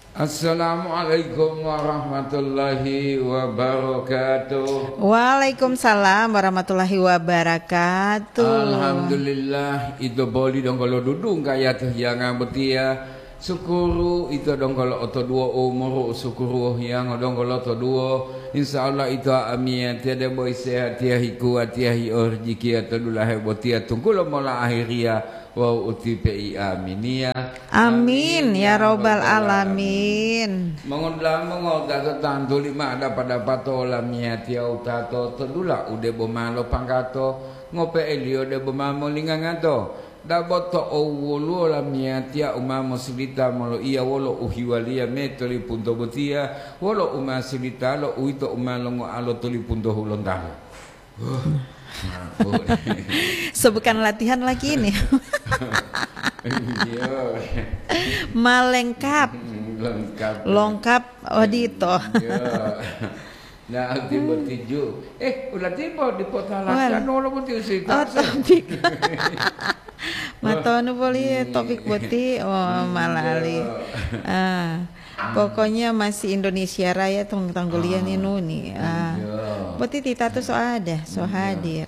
Assalamualaikum warahmatullahi wabarakatuh. Waalaikumsalam warahmatullahi wabarakatuh. Alhamdulillah itu boleh dong kalau duduk kayak tuh yang betia syukuru itu dong kalau oto dua umur syukuru yang dong kalau oto dua insyaallah itu amin tiada boy sehat tiahi kuat tiahi rezeki atau dulah betia tunggu lo mola akhiria wa utipi aminia amin ya robbal alamin. Mengundang mengoda tantu lima ada pada patola miatia utato tedula ude bomalo pangkato ngope elio de bomamo lingangato daboto owolo la miatia umamo silita molo ia wolo uhiwalia metoli punto botia wolo umasilita lo uito umalongo alo toli punto hulondalo. Bukan latihan lagi ini. Malengkap. Lengkap Odito. Nah, tiba tiju. Udah tiba di kota latihan nolo pun sih. Topik. Matono boleh topik boti malali. Pokoknya masih Indonesia Raya tanggulian ini. Berarti Tita tuh so hadir.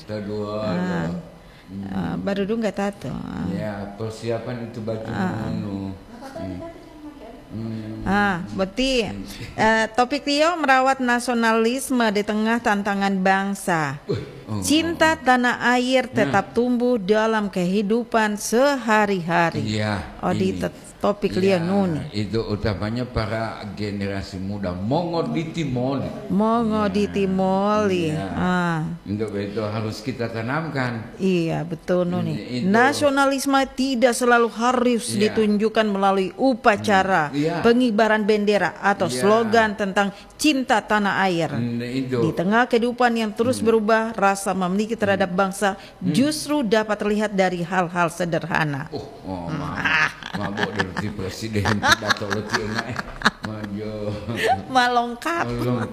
Baru dulu nggak tato. Ya persiapan itu baju menu. Berarti topik Rio merawat nasionalisme di tengah tantangan bangsa. Cinta tanah air tetap tumbuh dalam kehidupan sehari-hari. Di topik Rio Nuni. Itu utamanya para generasi muda Mongo ditimoli. Untuk itu harus kita tanamkan. Iya betul Nuni. Nasionalisme tidak selalu harus ditunjukkan melalui upacara, pengibaran bendera atau slogan tentang cinta tanah air. Di tengah kehidupan yang terus berubah, rasa memiliki terhadap bangsa justru dapat terlihat dari hal-hal sederhana. Mabok dari presiden pidato letih enak malengkap.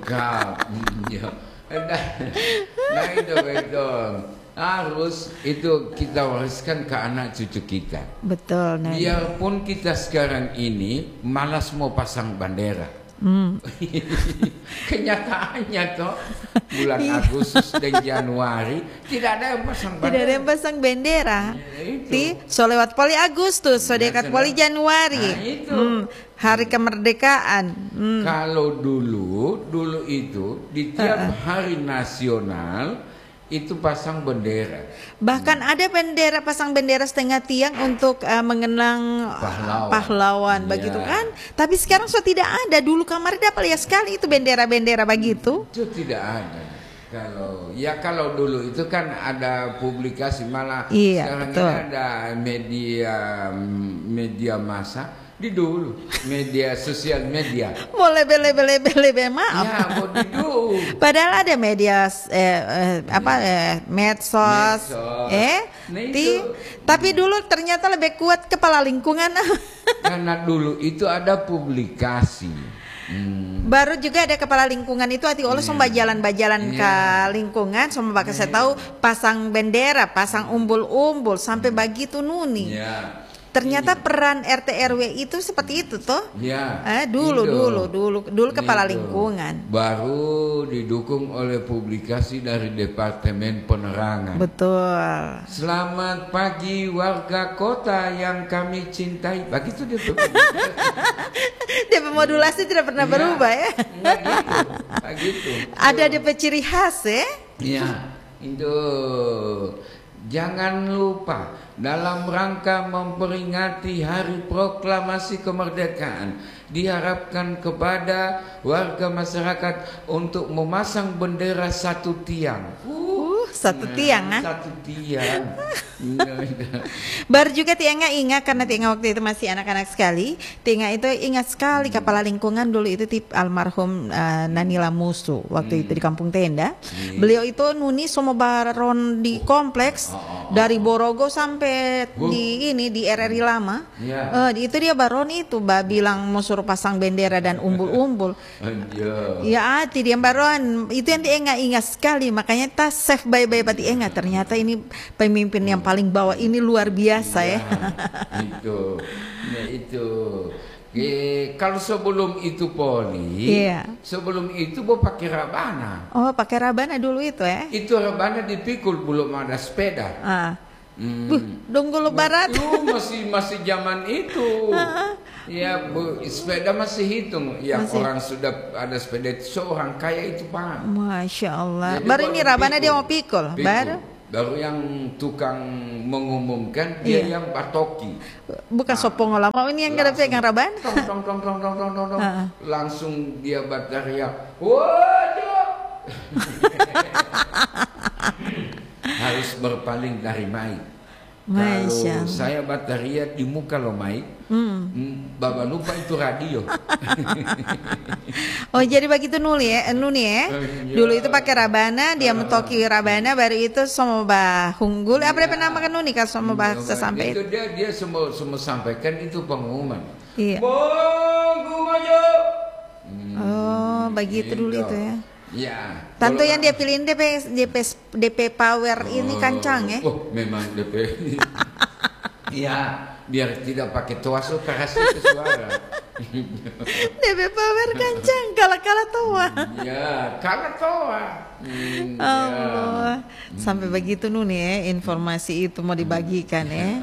Nah itu harus itu kita wariskan ke anak cucu kita. Betul. Biarpun kita sekarang ini malas mau pasang bendera. Kenyataannya toh bulan Agustus dan Januari tidak ada yang pasang bendera. Tidak ada yang pasang bendera. So lewat poli Agustus, so dekat poli Januari. Hari kemerdekaan. Kalau dulu itu di tiap hari nasional itu pasang bendera. Bahkan ada pasang bendera setengah tiang untuk mengenang pahlawan begitu kan. Tapi sekarang so tidak ada. Dulu kemarin dapat lihat sekali itu bendera-bendera begitu. Itu tidak ada. Kalau dulu itu kan ada publikasi malah sekarang betul. Ini ada media massa. Di dulu media sosial media boleh maaf ya mau di dulu padahal ada media medsos tapi dulu ternyata lebih kuat kepala lingkungan karena dulu itu ada publikasi. Baru juga ada kepala lingkungan itu hati Allah somba jalan-jalan ke lingkungan somba pakai saya tahu pasang bendera, pasang umbul-umbul sampai begitu Nuni. Ternyata peran RT RW itu seperti itu toh. Dulu kepala lingkungan. Baru didukung oleh publikasi dari Departemen Penerangan. Betul. Selamat pagi warga kota yang kami cintai. Begitu dia. DP modulasi tidak pernah berubah ya. Begitu. Ada DP ciri khas ya. Iya, itu. Jangan lupa dalam rangka memperingati Hari Proklamasi Kemerdekaan diharapkan kepada warga masyarakat untuk memasang bendera satu tiang. Satu tiang Satu tiang. Baru juga Tianga ingat karena Tianga waktu itu masih anak-anak sekali. Tianga itu ingat sekali kepala lingkungan dulu itu almarhum Nanila Musu waktu itu di Kampung Tenda. Beliau itu Nuni semua baron di kompleks dari Borogo sampai di RRI lama. Itu dia baron itu bilang mau suruh pasang bendera dan umbul-umbul. Ya, dia baron itu yang Tianga ingat sekali makanya tas save by bebe pati enggak ternyata ini pemimpin yang paling bawah ini luar biasa ya. Itu. Nah itu. Kalau sebelum itu Poli, sebelum itu Bo pakai rabana. Oh, pakai rabana dulu itu ya? Itu rabana dipikul belum ada sepeda. Donggolo Barat. Masih zaman itu. Ya, sepeda masih hitung. Ya masih. Orang sudah ada sepeda itu seorang kaya itu Pak. Masya Allah. Jadi baru ini rabana dia mau pikul. Baru yang tukang mengumumkan dia yang patoki. Bukan sopong lama ini yang kada pegang raban. Tong. Langsung dia berteriak. Waduh. Harus berpaling dari Mai. Kalau saya berteriak di muka lo Mai, Baba lupa itu radio. Oh jadi begitu Nuni ya. Dulu itu pakai rabana, dia mentoki rabana, baru itu sama bah hunggul. Apa dia penamakan Nuni kalau sama bah sesampai itu dia semua sampaikan itu pengumuman. Iya. Oh begitu dulu itu ya. Ya. Tentu yang dia pilihin DP power ini kancang ya. Oh memang DP. Ya. Biar tidak pakai toa so keras itu suara. DP power kancang kala toa. Ya, kala toa. Allah. Sampai begitu Nuni ya, informasi itu mau dibagikan ya.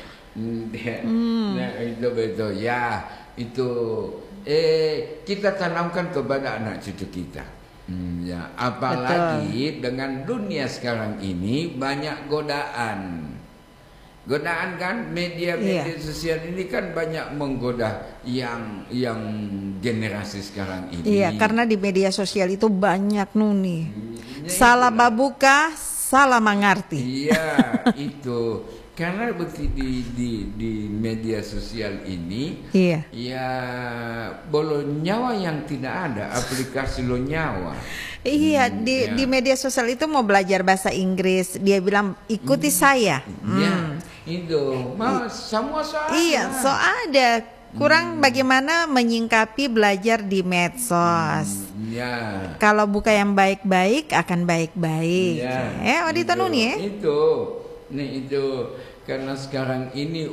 Nah, itu betul ya. Itu kita tanamkan kepada anak cucu kita. Ya, apalagi dengan dunia sekarang ini banyak godaan kan media sosial ini kan banyak menggoda yang generasi sekarang ini. Iya, karena di media sosial itu banyak Nuni. Salah babuka, salah mengerti. Iya, itu. Karena di media sosial ini ya bolo nyawa yang tidak ada, aplikasi lo nyawa. Iya, di media sosial itu mau belajar bahasa Inggris, dia bilang ikuti saya. Itu, semua soal. Iya, so ada. Kurang bagaimana menyingkapi belajar di medsos. Kalau buka yang baik-baik akan baik-baik. Wadita Nuni ya. Itu karena sekarang ini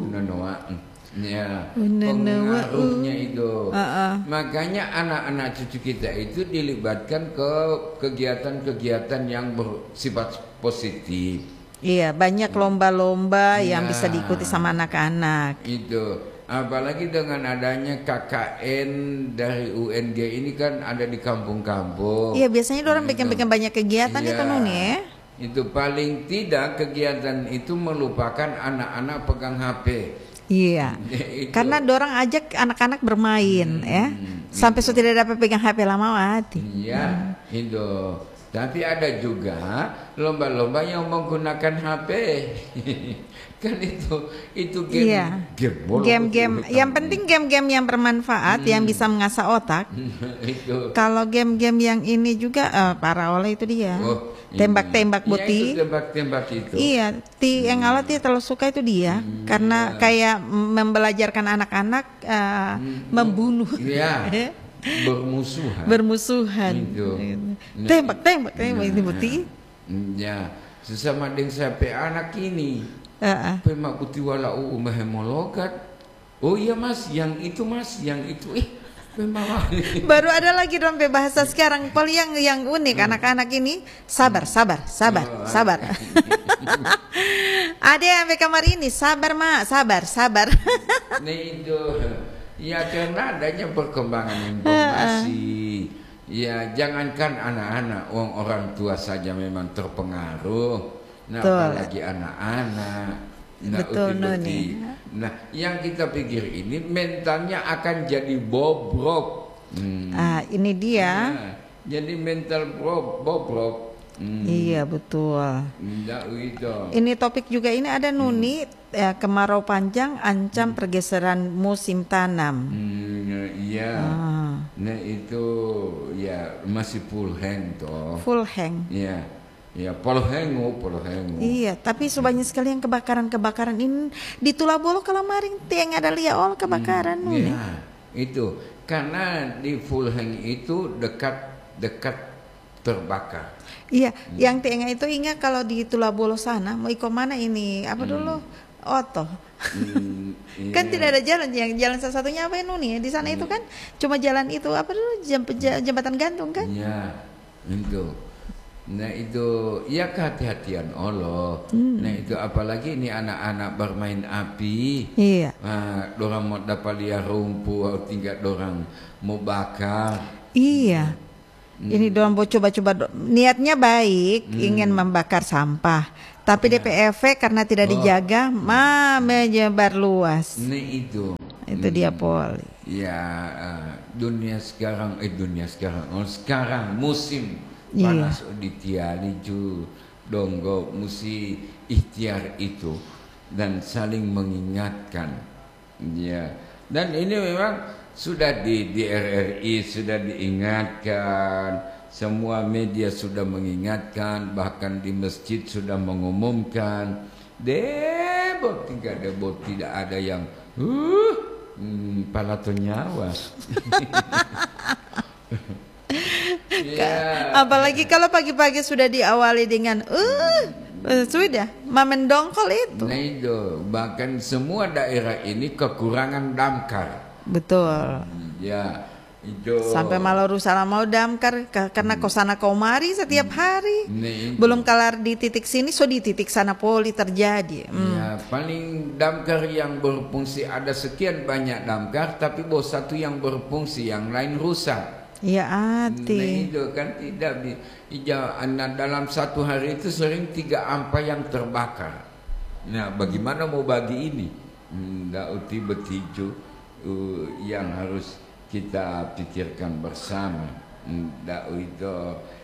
pengaruhnya itu. Makanya anak-anak cucu kita itu dilibatkan ke kegiatan-kegiatan yang bersifat positif. Iya, banyak lomba-lomba yang bisa diikuti sama anak-anak. Itu. Apalagi dengan adanya KKN dari UNG ini kan ada di kampung-kampung. Iya, biasanya orang bikin banyak kegiatan itu Nuni ya. Itu paling tidak kegiatan itu melupakan anak-anak pegang HP. Iya. Karena dorang ajak anak-anak bermain ya. Sampai sudah tidak dapat pegang HP lama mati. Iya, itu. Tapi ada juga lomba-lomba yang menggunakan HP. Kan itu game. Yang penting game-game yang bermanfaat yang bisa mengasah otak. Kalau game-game yang ini juga para oleh itu dia. Tembak-tembak buti. Tembak-tembak itu. Iya, yang alat dia terlalu suka itu dia karena kayak membelajarkan anak-anak membunuh. Iya. Bermusuhan. Tembak ini buti. Ya, sesama dengan sampai anak ini. Pemak putih wala umahemologat. Oh iya Mas, yang itu baru ada lagi dalam bahasa sekarang paling yang unik anak-anak ini sabar. Ada yang sampai kamar ini sabar mak, sabar. Nih itu. Ya karena adanya perkembangan informasi. Ya jangankan anak-anak, orang tua saja memang terpengaruh. Nah apalagi anak-anak. Betul Nuni. Nah yang kita pikir ini mentalnya akan jadi bobrok. Ini dia. Jadi mental bobrok. Iya betul. Ini topik juga ini ada Nuni kemarau panjang ancam pergeseran musim tanam. Iya. Nah itu ya masih full hang toh. Full hang. Iya. Ya polo hengu. Iya, tapi sebanyak sekali yang kebakaran ini di Tulabolo kalau maring tiang ada lihat kebakaran Nuni. Iya, itu karena di full hang itu dekat terbakar. Iya, yang tengah itu ingat kalau di Tulabolo sana mau ikut mana ini? Apa dulu? Oto. Kan Iya. tidak ada jalan, yang jalan salah satunya apa Nuni? Di sana itu kan cuma jalan itu apa dulu jembatan gantung kan? Iya, itu. Nah itu, ya kehati-hatian Allah. Nah itu apalagi ini anak-anak bermain api. Iya. Dorang mau dapat liar rumput, atau tinggal dorang mau bakar. Iya. Ini doang mau coba-coba niatnya baik, ingin membakar sampah. Tapi DP efek karena tidak dijaga, menyebar luas. Nah itu. Itu dia Poli. Ya, dunia sekarang, sekarang musim Iya. panas di tialiju donggo musi ikhtiar itu dan saling mengingatkan. Ya, dan ini memang sudah di RRI sudah diingatkan, semua media sudah mengingatkan, bahkan di masjid sudah mengumumkan. Debot tidak ada yang palato nyawa. Ya. Apalagi kalau pagi-pagi sudah diawali dengan sudah memendongkol itu. Nah itu, bahkan semua daerah ini kekurangan damkar. Betul. Ya, itu. Sampai malah Rusala mau damkar karena kosana komari setiap hari. Nah, itu. Belum kelar di titik sini, so di titik sana Poli terjadi. Ya, paling damkar yang berfungsi ada sekian banyak damkar, tapi bos satu yang berfungsi, yang lain rusak. Iya Nah hati. itu kan tidak dalam satu hari itu sering 3 ampa yang terbakar. Nah bagaimana mau bagi ini? Nggak uti betiju yang harus kita pikirkan bersama. Nggak itu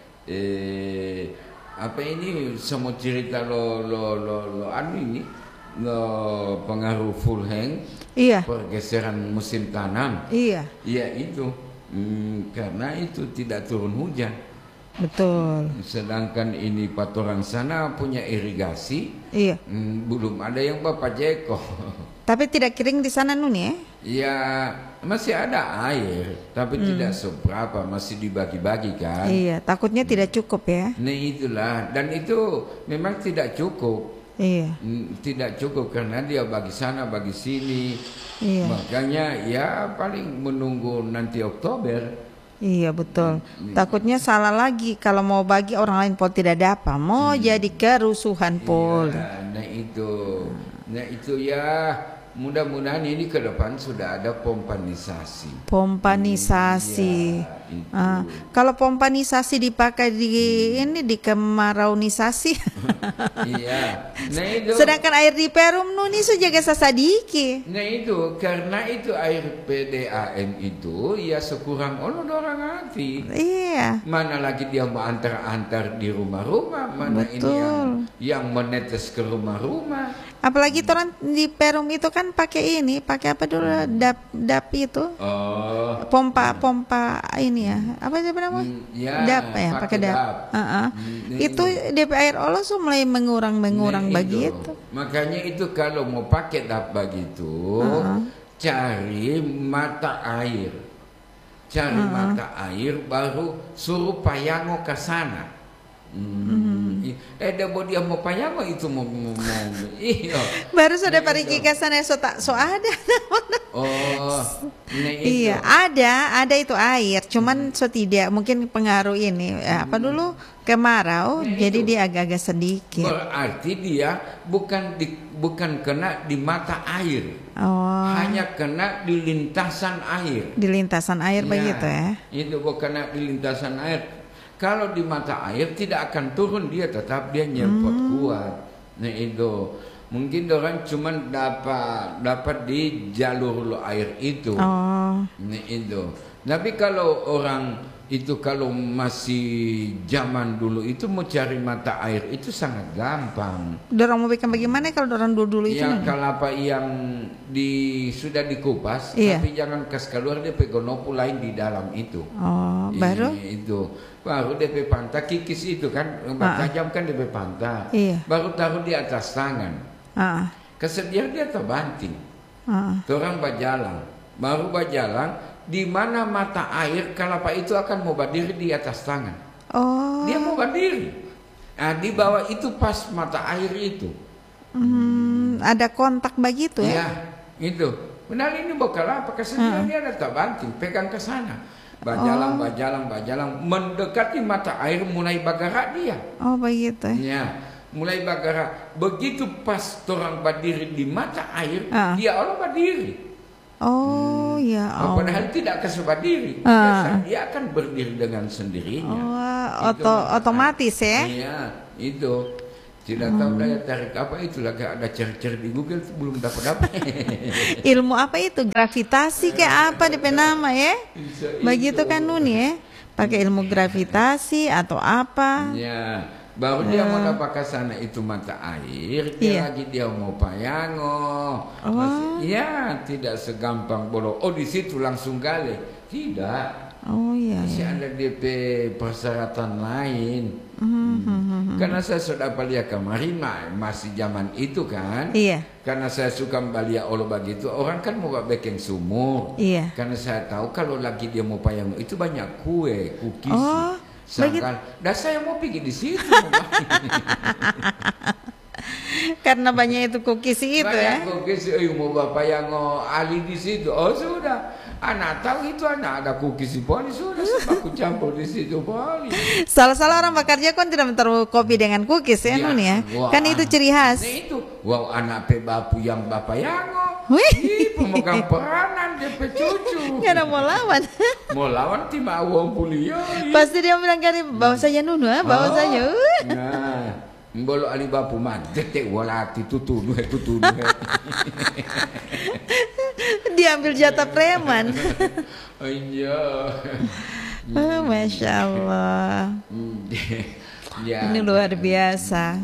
apa ini semua cerita lo ini lo pengaruh full hang, Iya. pergeseran musim tanam. Iya. Iya itu. Karena itu tidak turun hujan. Betul. Sedangkan ini patoran sana punya irigasi. Iya. Belum ada yang Bapak Jeko. Tapi tidak kering di sana Nuni ya? Ya masih ada air, tapi tidak seberapa, masih dibagi-bagi kan. Iya, takutnya tidak cukup ya. Nah itulah, dan itu memang tidak cukup. Iya. Tidak cukup karena dia bagi sana bagi sini. Iya. Makanya ya paling menunggu nanti Oktober. Iya betul. Takutnya salah lagi kalau mau bagi orang lain Pol tidak dapat. Mau jadi kerusuhan Pol. Iya, nah itu ya mudah-mudahan ini ke depan sudah ada pompanisasi. Pompanisasi. Iya, itu. Kalau pompanisasi dipakai di kemaraunisasi. Iya. Nah itu. Sedangkan air di Perum Nuni jaga sasadiki. Nah itu karena itu air PDAM itu ya sekurang orang hati. Iya. Mana lagi dia mau antar-antar di rumah-rumah, mana Betul. ini yang menetes ke rumah-rumah. Apalagi orang di Perum itu kan pakai apa dulu dap itu. Oh. Pompa ini ya. Apa sih namanya? Ya, Dap ya, pakai dap. Itu DP air Allah mulai mengurang Nah, begitu. Makanya itu kalau mau pakai dap begitu, cari mata air. Cari mata air baru suruh payango ke sana. Dia mau payango itu mau iya. Baru sudah pergi ke sana so ada. Oh, nah itu. Iya, ada itu air, cuman so tidak mungkin pengaruh ini apa dulu kemarau, jadi dia agak-agak sedikit. Berarti dia bukan kena di mata air. Oh. Hanya kena di lintasan air. Di lintasan air begitu ya. Itu bukan kena di lintasan air. Kalau di mata air tidak akan turun, dia tetap dia nyempot kuat. Nah itu mungkin orang cuman dapat di jalur air itu. Oh. Nah itu. Tapi kalau orang itu kalau masih zaman dulu itu mau cari mata air itu sangat gampang. Dorang mau bikin bagaimana kalau dorang dulu itu? Yang kelapa yang sudah dikupas, iya. Tapi jangan kas keluar dia pegonopu lain di dalam itu. Oh, baru? Baru DP pantai kikis itu kan, tajam kan DP pantai. Iya. Baru taruh di atas tangan. Kesedia dia terbanting. Orang berjalan, baru berjalan. Di mana mata air kelapa itu akan mau berdiri di atas tangan. Oh. Dia mau berdiri. Nah, di bawah itu pas mata air itu. Ada kontak begitu ya? Iya, itu. Benar ini bakal apa? Kesedihan dia ada tak banting, pegang ke sana. Bajalang, mendekati mata air mulai bergerak dia. Oh begitu. Ya, mulai bergerak. Begitu pas orang berdiri di mata air, dia Allah berdiri. Oh ya. Padahal tidak kasih berdiri. Biasa dia akan berdiri dengan sendirinya. Otomatis ya? Iya, itu. Tidak tahu daya tarik apa itu, lagi ada cari-cari di Google belum dapat. Ilmu apa itu? Gravitasi kayak apa DP nama ya? Begitu kan Nun ya? Pakai ilmu gravitasi atau apa? Ya, baru dia mau dapat ke sana itu mata air, lagi dia mau payango. Ya, tidak segampang bolong. Oh di situ langsung gali. Tidak. Oh iya. Masih ada DP persyaratan lain. Karena saya sudah balik kemari masih zaman itu kan. Iya. Karena saya suka balik Allah begitu. Orang kan mau bikin sumur. Iya. Karena saya tahu kalau lagi dia mau payang itu banyak kue, cookies. Oh. Dan saya mau pergi di situ. Karena banyak itu cookies itu banyak ya. Cookies, mau bapak yang ahli di situ. Oh sudah. Anak tahu itu anak ada cookies di poli sudah aku campur di situ poli. Salah-salah orang bekerja kan tidak menaruh kopi dengan cookies ya Nun ya. Kan itu ciri khas. Nah itu, anak pe bapu yang bapak yango. Wih, pemegang peranan dia pe cucu. Gak ada mau lawan. Mau lawan timah uang kuliah. Pasti dia bilang kali bawa saja Nun ya, bawa saja. Nah, mbolo ali bapu man, detek walati tutu. Diambil jatah preman. Oh iya. Masya Allah. Ya, ini luar biasa.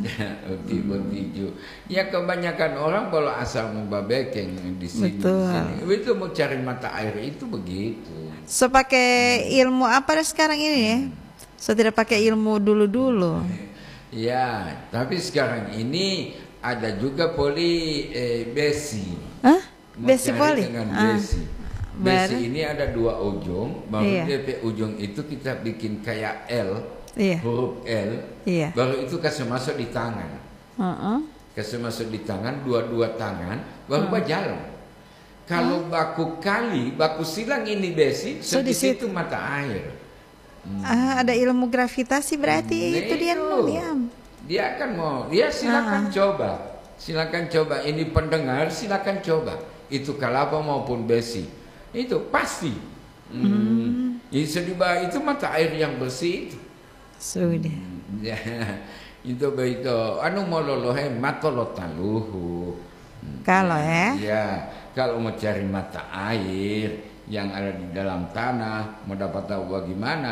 Ya kebanyakan orang kalau asal mau babekeng di sini. Betul. Itu mau cari mata air itu begitu. So pakai ilmu apa sekarang ini ya? So tidak pakai ilmu dulu-dulu. Ya, tapi sekarang ini ada juga besi. Hah? Besi poli? Dengan besi. Besi ini ada 2 ujung. Baru DP ujung itu kita bikin kayak L, huruf L. Baru itu kasih masuk di tangan. Kasih masuk di tangan, dua-dua tangan, baru berjalan. Kalau baku silang ini besi, di situ mata air. Ada ilmu gravitasi berarti itu dia diam. Dia akan mau, silakan coba. Silakan coba, ini pendengar silakan coba. Itu kalapa maupun besi. Itu pasti. Itu mata air yang bersih itu. Sudah. Ya, itu begitu. Anu mololohe matolotaluhu. Kalau ya, kalau mau cari mata air yang ada di dalam tanah, mau dapat tahu bagaimana,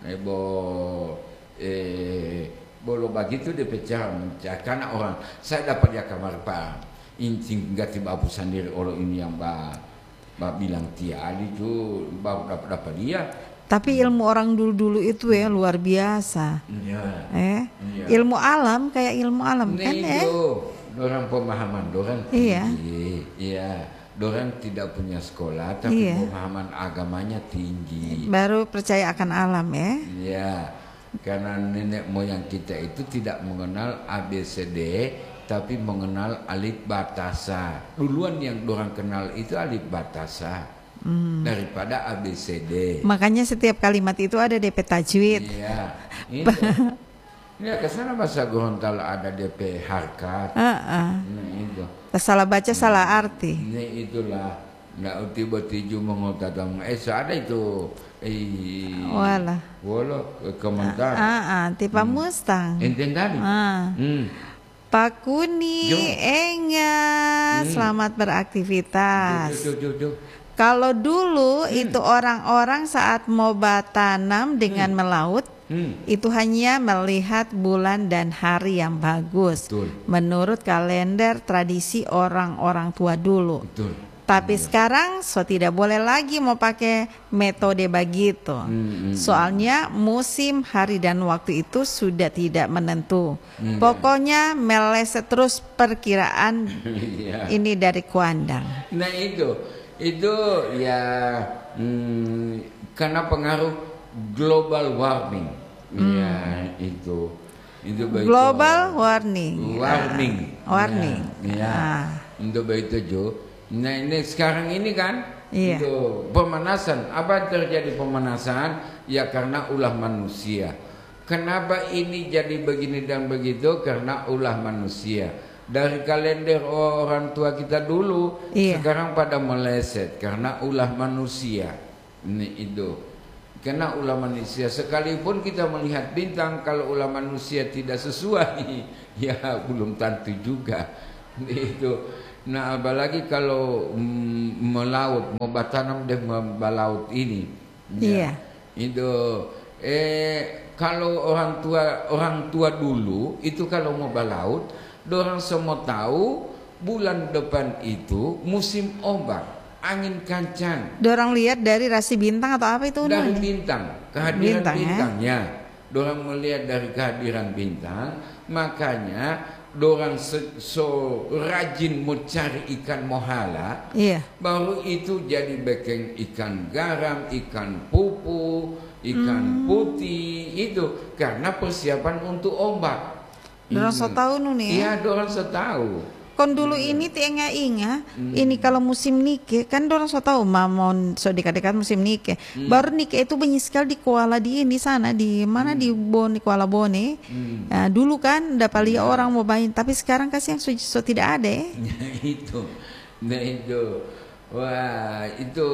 bolo begitu dia pecah karena orang saya dapat dia kamar pak incing gati babu sendiri orang ini yang bilang tiali itu baru dapat dia. Tapi ilmu orang dulu itu ya luar biasa. Ilmu alam kayak ilmu alam kan orang pemahaman orang. Iya. Dorang tidak punya sekolah tapi pemahaman agamanya tinggi. Baru percaya akan alam ya. Iya. Karena nenek moyang kita itu tidak mengenal ABCD tapi mengenal alif batasa. Duluan yang dorang kenal itu alif batasa daripada ABCD. Makanya setiap kalimat itu ada DP tajwid. Iya. Ya kesana bahasa Gorontalo ada DP harkat. Itu. Salah baca salah arti. Ini itulah. Nggak tiba-tiba mengotakan. Ada itu. Wala komentar. Tipa Mustang. Enten tadi. Pak Kuni, Enga, selamat beraktivitas. Kalau dulu itu orang-orang saat mau tanam dengan melaut, itu hanya melihat bulan dan hari yang bagus. Menurut kalender tradisi orang-orang tua dulu. Tapi sekarang tidak boleh lagi mau pakai metode begitu. Soalnya musim, hari dan waktu itu sudah tidak menentu. Pokoknya meleset terus perkiraan ini dari kuandang. Nah itu ya karena pengaruh global warming. Iya, itu baik Global warning. Warning. Ya. Untuk begitu Jo. Nah, ini sekarang ini kan itu pemanasan. Apa yang terjadi pemanasan? Ya karena ulah manusia. Kenapa ini jadi begini dan begitu? Karena ulah manusia. Dari kalender orang tua kita dulu, sekarang pada meleset karena ulah manusia. Ini itu. Karena ulah manusia, sekalipun kita melihat bintang, kalau ulah manusia tidak sesuai, ya belum tentu juga. Itu. Nah, apalagi kalau melaut, mau bertanam dan membalaut ini. Ya, itu. Kalau orang tua dulu itu kalau mau balaut, dorang semua tahu bulan depan itu musim ombak. Angin kencang. Dorang lihat dari rasi bintang atau apa itu? Dari bintang, kehadiran bintangnya. Dorang melihat dari kehadiran bintang, makanya dorang so rajin mau cari ikan mohala. Baru itu jadi bekeng ikan garam, ikan pupu, ikan putih itu karena persiapan untuk ombak. Dorang so tahu nih. Iya, dorang so tahu. Kon dulu ini tienga inga, ini kalau musim nike kan dorang so tahu mamon so dekat-dekat musim nike. Baru nike itu banyak sekali di Kuala di sana di mana di Kuala Bone. Nah, dulu kan dapat lihat orang mau main, tapi sekarang kasih yang so tidak ada. Itu. Wah, itu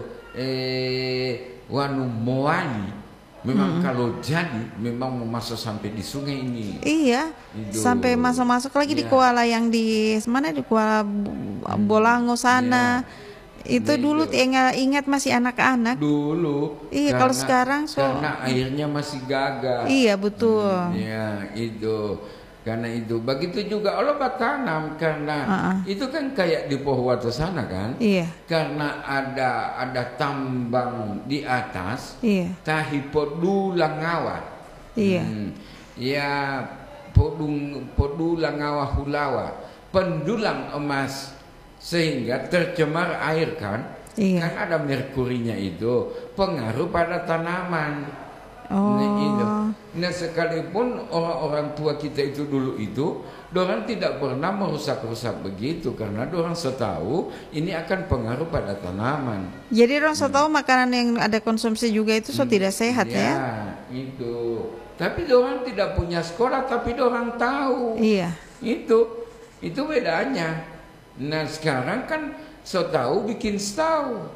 wanu moani. Memang kalau jadi memang mau masuk sampai di sungai ini. Iya. Sampai masuk lagi di Kuala yang di mana di Kuala Bolango sana. Itu dulu ingat masih anak-anak. Dulu. Iya, kalau sekarang karena airnya masih gagal. Iya, betul. Iya, itu. Karena itu begitu juga Allah bertanam karena itu kan kayak di Pohuwato sana kan. Iya. Karena ada tambang di atas. Iya. Tahi podulang ngawa. Iya. Ya podulang ngawa hulawa. Pendulang emas sehingga tercemar air kan. Iya. Kan ada merkurinya itu pengaruh pada tanaman. Nah, sekalipun orang-orang tua kita itu dulu itu, dorang tidak pernah merusak-rusak begitu karena dorang setahu ini akan pengaruh pada tanaman. Jadi dorang setahu makanan yang ada konsumsi juga itu tidak sehat ya. Ya, itu. Tapi dorang tidak punya sekolah, tapi dorang tahu. Iya. Itu bedanya. Nah, sekarang kan tahu bikin tahu.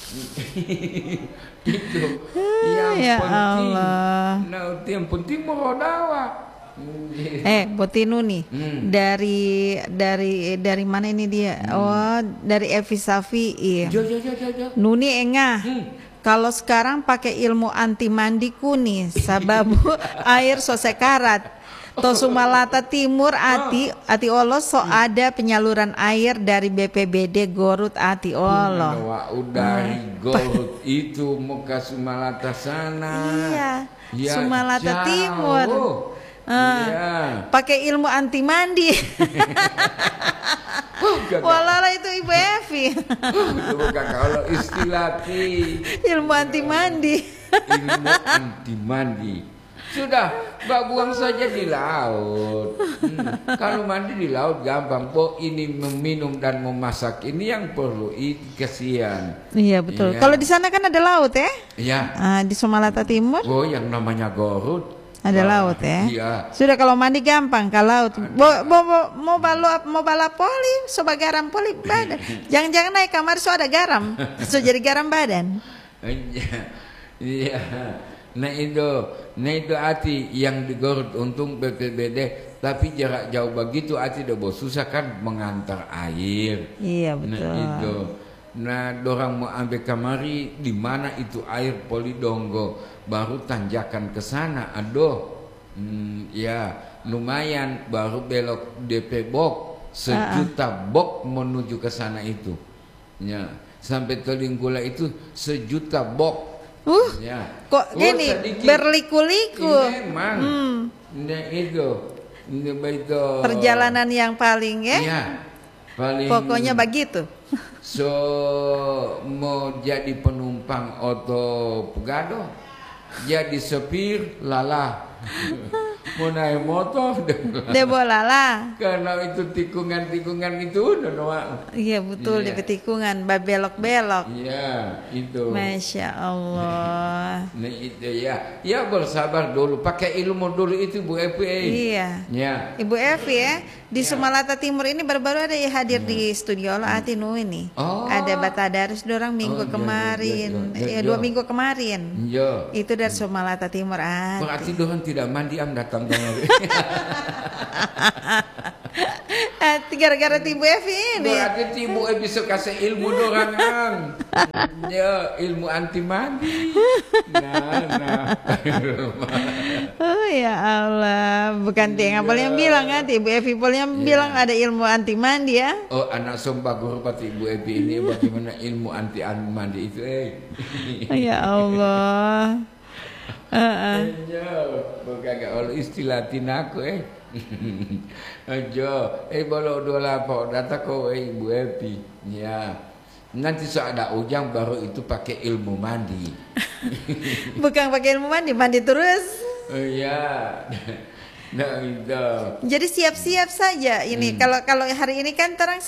Itu yang penting. Nah, yang penting merodawa. Botinu nih. Dari mana ini dia? Oh, dari Evi Safi. Nuni engah. Kalau sekarang pakai ilmu anti mandiku nih, sababu air so sekarat. To Sumalata Timur ati Olo so ada penyaluran air dari BPBD Gorut ati Olo. Dari Gorut itu muka Sumalata sana. Iya. Ya, Sumalata Timur. Pakai ilmu anti mandi. Walala itu Ibu Evi. Kalau istilah ilmu anti mandi. Ilmu anti mandi. Sudah, buang saja di laut. Kalau mandi di laut gampang. Ini meminum dan memasak ini yang perlu kasihan. Iya betul. Iya. Kalau di sana kan ada laut ya? Iya. Di Sumalata Timur. Oh, yang namanya Gorut. Ada laut ya? Iya. Sudah kalau mandi gampang ke laut. Mau balap poli, soba garam poli badan. Jangan-jangan naik kamar so ada garam, so jadi garam badan. Iya. Nah itu hati yang di Gorut untung BPBD, tapi jarak jauh begitu hati udah susah kan mengantar air. Iya betul. Nah dorang mau ambil kamari di mana itu air Polidonggo, baru tanjakan ke sana. Ya lumayan, baru belok DP Bok 1 juta bok menuju ke sana itu. Ya sampai Telinggula itu 1 juta bok. Ya. Kok gini berliku-liku. Memang. Nah itu perjalanan yang paling ya. Iya. Paling. Pokoknya begitu. So mau jadi penumpang oto Pegado. Jadi sepir lalah. Mau naik motor Debolala. karena itu tikungan-tikungan itu udah doang. Iya betul Iya. di tikungan, belok-belok. Iya, itu. Masya Allah. Nah, itu ya. Ya bersabar dulu, pakai ilmu dulu itu Bu Epi. Iya. Ya. Ibu Evi ya, di Ya. Sumalata Timur ini baru-baru ada ya hadir di studio Allah Atinu ini. Oh. Ada Batadaris dorang Oh, minggu iya, kemarin, iya. 2 minggu kemarin. Ya. Itu dari Sumalata Timur. Berarti dorang tidak mandi datang kemari. Gara-gara Ibu Evi ini. Berarti Ibu bisa kasih ilmu dorang ang. Ya, ilmu anti mandi. Nah. Oh ya Allah, bukan Tiang Apel yang bilang kan, Ibu Evi Pol yang bilang ada ilmu anti mandi ya. Oh, anak sombak guru pati Ibu Epi ini bagaimana ilmu anti mandi itu Ya Allah. Ya, bukan kalau istilah tinaku aja, bolo dua lapor data kau Ibu Epi. Ya. Nanti ada ujang baru itu pakai ilmu mandi. Bukan pakai ilmu mandi, mandi terus. Oh iya. Nah itu. Jadi siap-siap saja ini. Kalau hari ini kan terang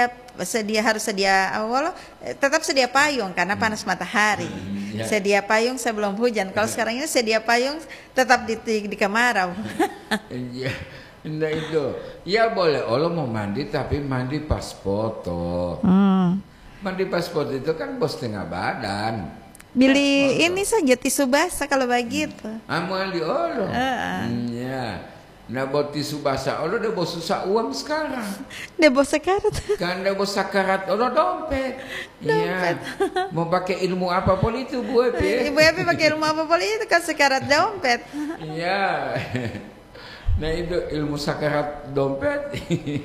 harus sedia awal tetap sedia payung karena panas matahari. Ya. Sedia payung sebelum hujan. Kalau sekarang ini sedia payung tetap di kemarau. Iya. Nah itu. Ya boleh Allah mau mandi tapi mandi pas foto. Mandi pas foto itu kan bos tengah badan. Beli ini saja tisu basah kalau begitu. Amal di Allah. Ya. Nah buat tisu basah Allah udah bos susah uang sekarang. Dia bos sekarat. Kan udah bos sakarat Allah dompet. Iya. Mau pakai ilmu apa pun itu Bu Epi. Ibu Epi pakai ilmu apa boleh itu kan sekarat dompet. Iya. Nah itu ilmu sakarat dompet.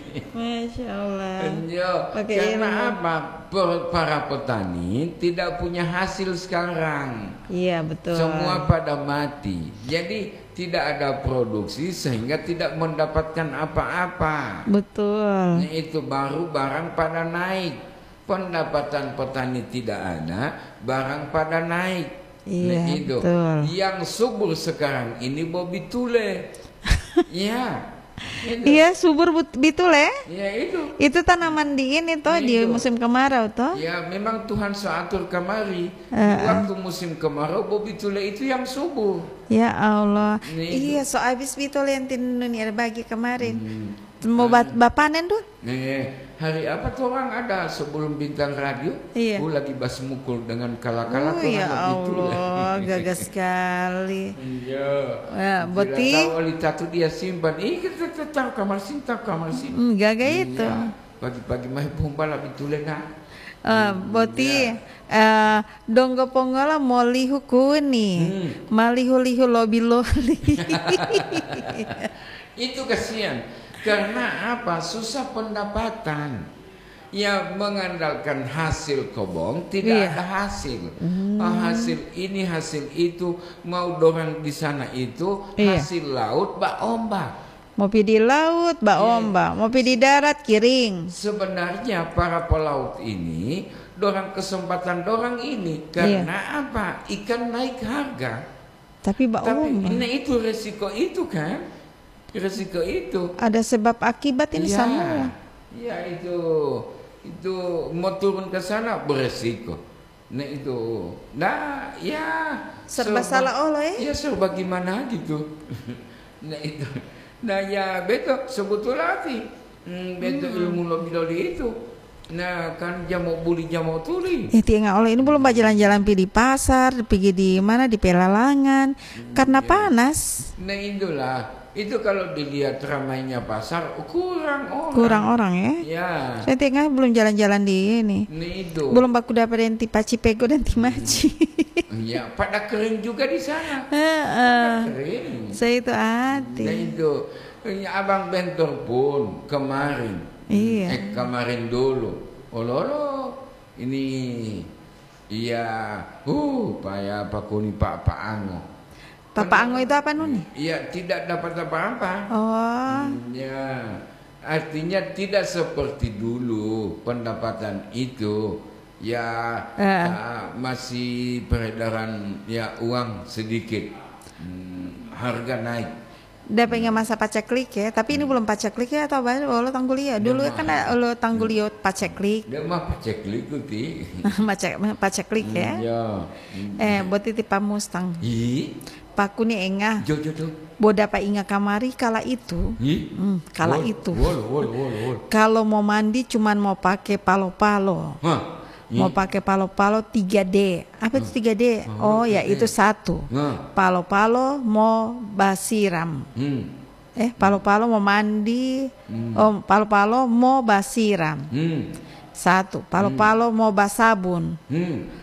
Masya Allah. Ya, Pakai karena ilmu. apa? Para petani tidak punya hasil sekarang. Iya betul. Semua pada mati. Jadi tidak ada produksi sehingga tidak mendapatkan apa-apa. Betul. Nah, itu baru barang pada naik. Pendapatan petani tidak ada, barang pada naik. Iya, Nah, itu. betul. Yang subur sekarang ini Bobby Tule. Ya. Itu. Iya subur betul ya. Ya itu. Itu tanaman di ini toh di Itu. musim kemarau toh. Ya memang Tuhan seatur kemari. Waktu musim kemarau Bobby Tule itu yang subur. Ya Allah. Ini Iya so abis betul yang ini ada bagi kemarin. Mau bapanen tuh. Hari apa tuh orang ada sebelum bintang radio? Iya. Lagi bas mukul dengan kala-kala Oh tuh ya anak itu. Allah, gagah sekali. Iya. Ya, Boti. Tahu Alita tuh dia simpan. Kita tahu kamar sim, tahu kamar sim. Gagah itu. Iya. Pagi-pagi mah pumpa lah bitule nah. Boti donggo pongola molihu kuni malihu-lihu lobi-loli. Itu kasihan. Karena apa? Susah pendapatan. Ya mengandalkan hasil kobong tidak ada hasil. Hasil ini hasil itu mau dorang di sana itu hasil laut bak ombak. Mau di laut bak ombak, mau di darat kiring. Sebenarnya para pelaut ini dorang kesempatan dorang ini karena apa? Ikan naik harga. Tapi bak ombak. Ini itu resiko itu kan? Resiko itu. Ada sebab akibat ini semua. Ya itu mau turun ke sana beresiko. Nah itu. Nah ya Serba salah Allah ya. Ya serba gimana gitu. Nah itu. Nah ya betul sebetulnya betul ilmu lobby itu. Nah kan jamu buli jamu tuli. Tinggal oleh ini belum jalan-jalan pergi di pasar, pergi di mana di pelalangan karena panas. Nah itulah. Itu kalau dilihat ramainya pasar kurang orang ya. Ya. Saya tinggal belum jalan-jalan di ini. Itu. Belum baku dapat yang tipaci pego dan timaci. Ya, pada kering juga di sana. Pada kering. Saya itu hati. Nah itu. Abang Bentor pun kemarin. Iya. Kemarin dulu. Ini. Iya. Payah Pak Kuni Pak Ango. Papa Ango itu apa Nuni? Iya, tidak dapat apa-apa. Oh. Ya. Artinya tidak seperti dulu pendapatan itu. Ya masih peredaran ya uang sedikit, harga naik. Udah pengen masa paceklik ya, tapi ini belum paceklik ya atau apa? Lo tangguli ya. Dulu kan lo tangguli paceklik. Dia mah paceklik ti. Paceklik ya. Ya. Buat titip Mustang. Paku nih engah. Jo. Boda pa inga kamari kala itu. Kala itu. Kalau mau mandi cuman mau pakai palo-palo. Mau pakai palo-palo 3D. Apa itu 3D? Oh ya itu satu. Palo-palo mau basiram. Palo-palo mau mandi. Oh, palo-palo mau basiram. Satu. Palo-palo mau basabun.